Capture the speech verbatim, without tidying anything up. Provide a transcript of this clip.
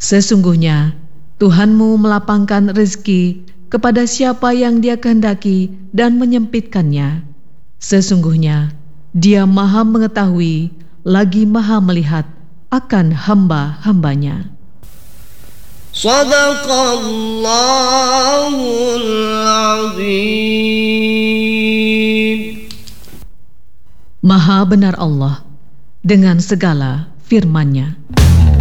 Sesungguhnya Tuhanmu melapangkan rezeki kepada siapa yang Dia kehendaki dan menyempitkannya. Sesungguhnya Dia Maha mengetahui lagi Maha melihat akan hamba-hambanya. Shadaqallahul Azim. Maha benar Allah dengan segala firman-Nya.